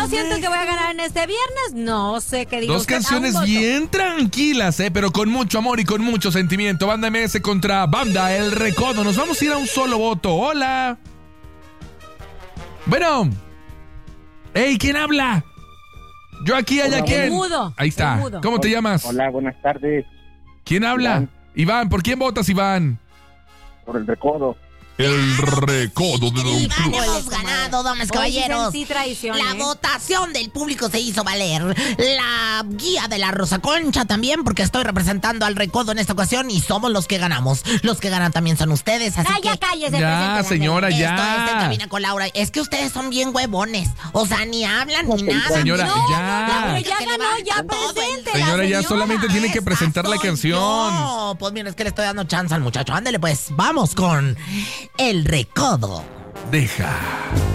Yo siento que voy a ganar en este viernes. No sé qué digo. Dos canciones bien tranquilas, pero con mucho amor y con mucho sentimiento. Banda MS contra Banda El Recodo. Nos vamos a ir a un solo voto. Hola. Bueno. Ey, ¿quién habla? Yo aquí, allá, Hola, ¿quién? El mudo. Ahí está. El mudo. ¿Cómo te llamas? Hola, buenas tardes. ¿Quién habla? Iván. ¿Por quién votas, Iván? Por el recodo. El Recodo de Don Iván, Cruz. hemos ganado, damas y Hoy caballeros. sí traición, La votación del público se hizo valer. La guía de la Rosa Concha también, porque estoy representando al Recodo en esta ocasión y somos los que ganamos. Los que ganan también son ustedes, así Ya que... cállese. Ya, preséntela, señora, Nelly. Esto es en ya. Cabina con Laura. Es que ustedes son bien huevones. O sea, ni hablan ni nada. Señora, No, ya. pero ya Que ganó, ya levanta todo el- preséntela, Señora, ya señora. solamente tiene que Esa presentar la soy canción. yo. Pues mira, es que le estoy dando chance al muchacho. Ándele pues, vamos con el Recodo. Deja